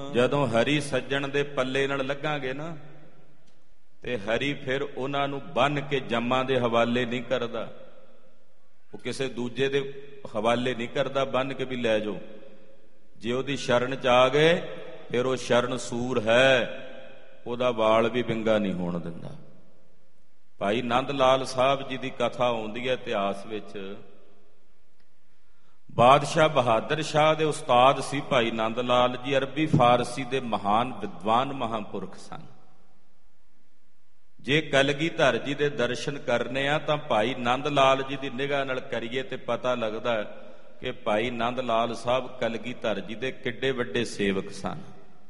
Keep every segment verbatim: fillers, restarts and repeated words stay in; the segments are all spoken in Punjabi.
ਜਦੋਂ ਹਰੀ ਸੱਜਣ ਦੇ ਪੱਲੇ ਨਾਲ ਲੱਗਾਂਗੇ ਨਾ ਤੇ ਹਰੀ ਫਿਰ ਉਹਨਾਂ ਨੂੰ ਬੰਨ ਕੇ ਜੰਮਾਂ ਦੇ ਹਵਾਲੇ ਨਹੀਂ ਕਰਦਾ, ਉਹ ਕਿਸੇ ਦੂਜੇ ਦੇ ਹਵਾਲੇ ਨਹੀਂ ਕਰਦਾ ਬੰਨ ਕੇ ਵੀ ਲੈ ਜਾਓ। ਜੇ ਉਹਦੀ ਸ਼ਰਨ ਚ ਆ ਗਏ ਫਿਰ ਉਹ ਸ਼ਰਨ ਸੂਰ ਹੈ, ਉਹਦਾ ਵਾਲ ਵੀ ਵਿੰਗਾ ਨਹੀਂ ਹੋਣ ਦਿੰਦਾ। ਭਾਈ ਨੰਦ ਲਾਲ ਸਾਹਿਬ ਜੀ ਦੀ ਕਥਾ ਆਉਂਦੀ ਹੈ ਇਤਿਹਾਸ ਵਿੱਚ। ਬਾਦਸ਼ਾਹ ਬਹਾਦਰ ਸ਼ਾਹ ਦੇ ਉਸਤਾਦ ਸੀ ਭਾਈ ਨੰਦ ਲਾਲ ਜੀ, ਅਰਬੀ ਫਾਰਸੀ ਦੇ ਮਹਾਨ ਵਿਦਵਾਨ ਮਹਾਂਪੁਰਖ ਸਨ। ਜੇ ਕਲਗੀਧਰ ਜੀ ਦੇ ਦਰਸ਼ਨ ਕਰਨੇ ਆ ਤਾਂ ਭਾਈ ਨੰਦ ਲਾਲ ਜੀ ਦੀ ਨਿਗਾਹ ਨਾਲ ਕਰੀਏ ਤੇ ਪਤਾ ਲੱਗਦਾ ਕਿ ਭਾਈ ਨੰਦ ਲਾਲ ਸਾਹਿਬ ਕਲਗੀਧਰ ਜੀ ਦੇ ਕਿੱਡੇ ਵੱਡੇ ਸੇਵਕ ਸਨ।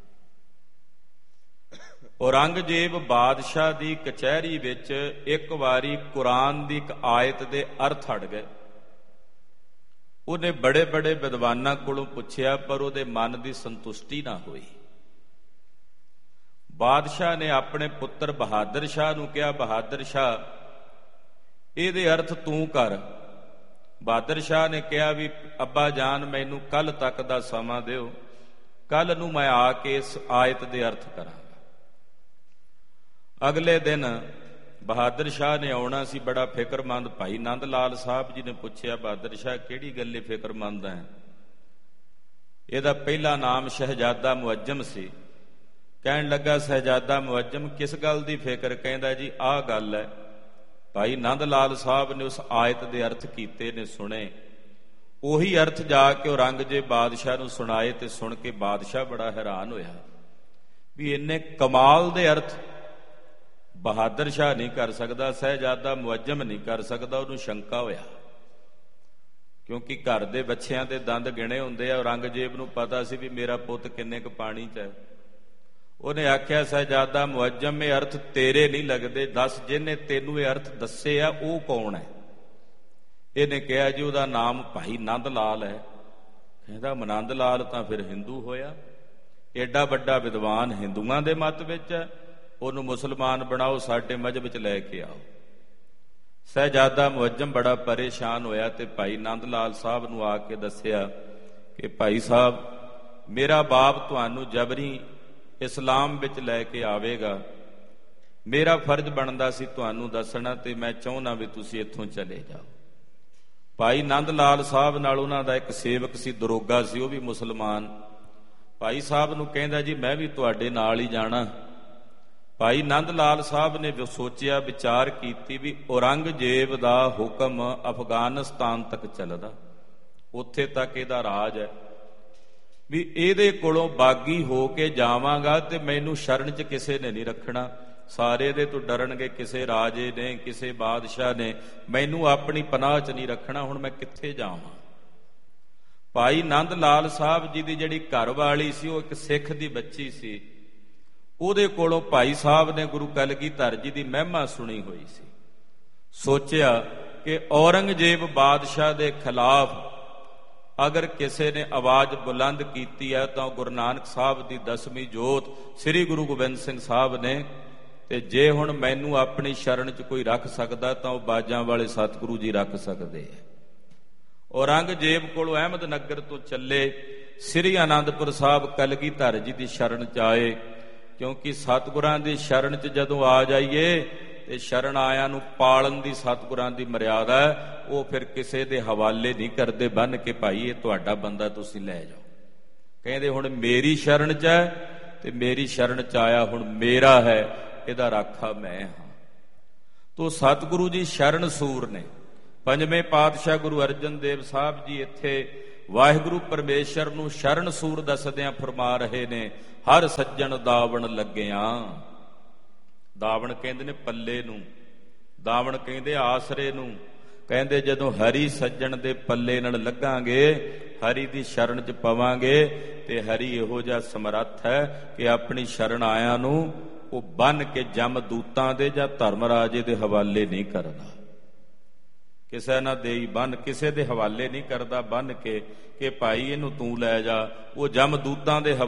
ਔਰੰਗਜ਼ੇਬ ਬਾਦਸ਼ਾਹ ਦੀ ਕਚਹਿਰੀ ਵਿੱਚ ਇੱਕ ਵਾਰੀ ਕੁਰਾਨ ਦੀ ਇੱਕ ਆਇਤ ਦੇ ਅਰਥ ਅੜ ਗਏ। ਉਹਨੇ ਬੜੇ ਬੜੇ ਵਿਦਵਾਨਾਂ ਕੋਲੋਂ ਪੁੱਛਿਆ ਪਰ ਉਹਦੇ ਮਨ ਦੀ ਸੰਤੁਸ਼ਟੀ ਨਾ ਹੋਈ। ਬਾਦਸ਼ਾਹ ਨੇ ਆਪਣੇ ਪੁੱਤਰ ਬਹਾਦਰ ਸ਼ਾਹ ਨੂੰ ਕਿਹਾ, ਬਹਾਦਰ ਸ਼ਾਹ ਇਹਦੇ ਅਰਥ ਤੂੰ ਕਰ। ਬਹਾਦਰ ਸ਼ਾਹ ਨੇ ਕਿਹਾ ਵੀ ਅੱਬਾ ਜਾਨ ਮੈਨੂੰ ਕੱਲ ਤੱਕ ਦਾ ਸਮਾਂ ਦਿਓ, ਕੱਲ ਨੂੰ ਮੈਂ ਆ ਕੇ ਇਸ ਆਇਤ ਦੇ ਅਰਥ ਕਰਾਂਗਾ। ਅਗਲੇ ਦਿਨ ਬਹਾਦਰ ਸ਼ਾਹ ਨੇ ਆਉਣਾ ਸੀ, ਬੜਾ ਫਿਕਰਮੰਦ। ਭਾਈ ਨੰਦ ਲਾਲ ਸਾਹਿਬ ਜੀ ਨੇ ਪੁੱਛਿਆ, ਬਹਾਦਰ ਸ਼ਾਹ ਕਿਹੜੀ ਗੱਲੇ ਫਿਕਰਮੰਦ ਹੈ? ਇਹਦਾ ਪਹਿਲਾ ਨਾਮ ਸ਼ਹਿਜ਼ਾਦਾ ਮੁਅੱਜਮ ਸੀ। ਕਹਿਣ ਲੱਗਾ, ਸ਼ਹਿਜ਼ਾਦਾ ਮੁਅੱਜਮ ਕਿਸ ਗੱਲ ਦੀ ਫਿਕਰ? ਕਹਿੰਦਾ ਜੀ ਆਹ ਗੱਲ ਹੈ। ਭਾਈ ਨੰਦ ਲਾਲ ਸਾਹਿਬ ਨੇ ਉਸ ਆਇਤ ਦੇ ਅਰਥ ਕੀਤੇ ਨੇ, ਸੁਣੇ। ਉਹੀ ਅਰਥ ਜਾ ਕੇ ਔਰੰਗਜ਼ੇਬ ਬਾਦਸ਼ਾਹ ਨੂੰ ਸੁਣਾਏ ਤੇ ਸੁਣ ਕੇ ਬਾਦਸ਼ਾਹ ਬੜਾ ਹੈਰਾਨ ਹੋਇਆ ਵੀ ਇੰਨੇ ਕਮਾਲ ਦੇ ਅਰਥ ਬਹਾਦਰ ਸ਼ਾਹ ਨਹੀਂ ਕਰ ਸਕਦਾ, ਸ਼ਹਿਜ਼ਾਦਾ ਮੁਅੱਜਮ ਨਹੀਂ ਕਰ ਸਕਦਾ। ਉਹਨੂੰ ਸ਼ੰਕਾ ਹੋਇਆ ਕਿਉਂਕਿ ਘਰ ਦੇ ਬੱਚਿਆਂ ਦੇ ਦੰਦ ਗਿਣੇ ਹੁੰਦੇ ਆ। ਔਰੰਗਜ਼ੇਬ ਨੂੰ ਪਤਾ ਸੀ ਵੀ ਮੇਰਾ ਪੁੱਤ ਕਿੰਨੇ ਕੁ ਪਾਣੀ 'ਚ ਹੈ। ਉਹਨੇ ਆਖਿਆ, ਸ਼ਹਿਜ਼ਾਦਾ ਮੁਅੱਜਮ ਇਹ ਅਰਥ ਤੇਰੇ ਨਹੀਂ ਲੱਗਦੇ, ਦੱਸ ਜਿਹਨੇ ਤੈਨੂੰ ਇਹ ਅਰਥ ਦੱਸੇ ਆ ਉਹ ਕੌਣ ਹੈ? ਇਹਨੇ ਕਿਹਾ ਜੀ ਉਹਦਾ ਨਾਮ ਭਾਈ ਨੰਦ ਲਾਲ ਹੈ। ਕਹਿੰਦਾ ਨੰਦ ਲਾਲ ਤਾਂ ਫਿਰ ਹਿੰਦੂ ਹੋਇਆ, ਏਡਾ ਵੱਡਾ ਵਿਦਵਾਨ ਹਿੰਦੂਆਂ ਦੇ ਮਤ ਵਿੱਚ ਹੈ, ਉਹਨੂੰ ਮੁਸਲਮਾਨ ਬਣਾਓ, ਸਾਡੇ ਮਜ਼ਹਬ ਵਿੱਚ ਲੈ ਕੇ ਆਓ। ਸ਼ਹਿਜ਼ਾਦਾ ਮੁਅੱਜਮ ਬੜਾ ਪਰੇਸ਼ਾਨ ਹੋਇਆ ਤੇ ਭਾਈ ਨੰਦ ਲਾਲ ਸਾਹਿਬ ਨੂੰ ਆ ਕੇ ਦੱਸਿਆ ਕਿ ਭਾਈ ਸਾਹਿਬ ਮੇਰਾ ਬਾਪ ਤੁਹਾਨੂੰ ਜਬਰੀ ਇਸਲਾਮ ਵਿੱਚ ਲੈ ਕੇ ਆਵੇਗਾ, ਮੇਰਾ ਫਰਜ਼ ਬਣਦਾ ਸੀ ਤੁਹਾਨੂੰ ਦੱਸਣਾ ਤੇ ਮੈਂ ਚਾਹੁੰਦਾ ਵੀ ਤੁਸੀਂ ਇੱਥੋਂ ਚਲੇ ਜਾਓ। ਭਾਈ ਨੰਦ ਲਾਲ ਸਾਹਿਬ ਨਾਲ ਉਹਨਾਂ ਦਾ ਇੱਕ ਸੇਵਕ ਸੀ, ਦਰੋਗਾ ਸੀ, ਉਹ ਵੀ ਮੁਸਲਮਾਨ। ਭਾਈ ਸਾਹਿਬ ਨੂੰ ਕਹਿੰਦਾ ਜੀ ਮੈਂ ਵੀ ਤੁਹਾਡੇ ਨਾਲ ਹੀ ਜਾਣਾ। ਭਾਈ ਨੰਦ ਲਾਲ ਸਾਹਿਬ ਨੇ ਸੋਚਿਆ, ਵਿਚਾਰ ਕੀਤੀ ਵੀ ਔਰੰਗਜ਼ੇਬ ਦਾ ਹੁਕਮ ਅਫਗਾਨਿਸਤਾਨ ਤੱਕ ਚੱਲਦਾ, ਉੱਥੇ ਤੱਕ ਇਹਦਾ ਰਾਜ ਹੈ, ਵੀ ਇਹਦੇ ਕੋਲੋਂ ਬਾਗੀ ਹੋ ਕੇ ਜਾਵਾਂਗਾ ਤੇ ਮੈਨੂੰ ਸ਼ਰਨ 'ਚ ਕਿਸੇ ਨੇ ਨਹੀਂ ਰੱਖਣਾ, ਸਾਰੇ ਇਹਦੇ ਤੋਂ ਡਰਨਗੇ, ਕਿਸੇ ਰਾਜੇ ਨੇ ਕਿਸੇ ਬਾਦਸ਼ਾਹ ਨੇ ਮੈਨੂੰ ਆਪਣੀ ਪਨਾਹ 'ਚ ਨਹੀਂ ਰੱਖਣਾ, ਹੁਣ ਮੈਂ ਕਿੱਥੇ ਜਾਵਾਂ। ਭਾਈ ਨੰਦ ਲਾਲ ਸਾਹਿਬ ਜੀ ਦੀ ਜਿਹੜੀ ਘਰ ਵਾਲੀ ਸੀ ਉਹ ਇੱਕ ਸਿੱਖ ਦੀ ਬੱਚੀ ਸੀ। ਉਹਦੇ ਕੋਲੋਂ ਭਾਈ ਸਾਹਿਬ ਨੇ ਗੁਰੂ ਕਲਗੀਧਰ ਜੀ ਦੀ ਮਹਿਮਾ ਸੁਣੀ ਹੋਈ ਸੀ। ਸੋਚਿਆ ਕਿ ਔਰੰਗਜ਼ੇਬ ਬਾਦਸ਼ਾਹ ਦੇ ਖਿਲਾਫ ਅਗਰ ਕਿਸੇ ਨੇ ਆਵਾਜ਼ ਬੁਲੰਦ ਕੀਤੀ ਹੈ ਤਾਂ ਗੁਰੂ ਨਾਨਕ ਸਾਹਿਬ ਦੀ ਦਸਵੀਂ ਜੋਤ ਸ੍ਰੀ ਗੁਰੂ ਗੋਬਿੰਦ ਸਿੰਘ ਸਾਹਿਬ ਨੇ, ਤੇ ਜੇ ਹੁਣ ਮੈਨੂੰ ਆਪਣੀ ਸ਼ਰਨ 'ਚ ਕੋਈ ਰੱਖ ਸਕਦਾ ਤਾਂ ਉਹ ਬਾਜਾਂ ਵਾਲੇ ਸਤਿਗੁਰੂ ਜੀ ਰੱਖ ਸਕਦੇ ਆ। ਔਰੰਗਜ਼ੇਬ ਕੋਲੋਂ ਅਹਿਮਦ ਨਗਰ ਤੋਂ ਚੱਲੇ, ਸ੍ਰੀ ਆਨੰਦਪੁਰ ਸਾਹਿਬ ਕਲਗੀਧਰ ਜੀ ਦੀ ਸ਼ਰਨ 'ਚ ਆਏ, ਕਿਉਂਕਿ ਸਤਿਗੁਰਾਂ ਦੀ ਸ਼ਰਨ 'ਚ ਜਦੋਂ ਆ ਜਾਈਏ ਤੇ ਸ਼ਰਨ ਆਇਆਂ ਨੂੰ ਪਾਲਣ ਦੀ ਸਤਿਗੁਰਾਂ ਦੀ ਮਰਿਆਦਾ ਹੈ, ਉਹ ਫਿਰ ਕਿਸੇ ਦੇ ਹਵਾਲੇ ਨਹੀਂ ਕਰਦੇ ਬੰਨ ਕੇ, ਭਾਈ ਇਹ ਤੁਹਾਡਾ ਬੰਦਾ ਤੁਸੀਂ ਲੈ ਜਾਓ। ਕਹਿੰਦੇ ਹੁਣ ਮੇਰੀ ਸ਼ਰਨ 'ਚ ਹੈ ਤੇ ਮੇਰੀ ਸ਼ਰਨ 'ਚ ਆਇਆ ਹੁਣ ਮੇਰਾ ਹੈ, ਇਹਦਾ ਰਾਖਾ ਮੈਂ ਹਾਂ। ਤੋ ਸਤਿਗੁਰੂ ਜੀ ਸ਼ਰਨ ਸੂਰ ਨੇ। ਪੰਜਵੇਂ ਪਾਤਸ਼ਾਹ ਗੁਰੂ ਅਰਜਨ ਦੇਵ ਸਾਹਿਬ ਜੀ ਇੱਥੇ ਵਾਹਿਗੁਰੂ ਪਰਮੇਸ਼ਰ ਨੂੰ ਸ਼ਰਨ ਸੂਰ ਦੱਸਦਿਆਂ ਫਰਮਾ ਰਹੇ ਨੇ, ਹਰ ਸੱਜਣ ਦਾਵਣ ਲੱਗਿਆਂ। ਦਾਵਣ ਕਹਿੰਦੇ ਨੇ ਪੱਲੇ ਨੂੰ, ਦਾਵਣ ਕਹਿੰਦੇ ਆਸਰੇ ਨੂੰ। ਕਹਿੰਦੇ ਜਦੋਂ ਹਰੀ ਸੱਜਣ ਦੇ ਪੱਲੇ ਨਾਲ ਲੱਗਾਂਗੇ, ਹਰੀ ਦੀ ਸ਼ਰਨ 'ਚ ਪਵਾਂਗੇ ਤੇ ਹਰੀ ਇਹੋ ਜਿਹਾ ਸਮਰੱਥ ਹੈ ਕਿ ਆਪਣੀ ਸ਼ਰਨ ਆਇਆਂ ਨੂੰ ਉਹ ਬੰਨ ਕੇ ਜਮ ਦੂਤਾਂ ਦੇ ਜਾਂ ਧਰਮ ਰਾਜੇ ਦੇ ਹਵਾਲੇ ਨਹੀਂ ਕਰਦਾ, ਕਿਸੇ ਨਾ ਦੇਈ ਬੰਨ, ਕਿਸੇ ਦੇ ਹਵਾਲੇ ਨਹੀਂ ਕਰਦਾ ਬੰਨ ਕੇ ਕਿ ਭਾਈ ਇਹਨੂੰ ਤੂੰ ਲੈ ਜਾ। ਉਹ ਜਮ ਦੂਤਾਂ ਦੇ ਹਵਾਲੇ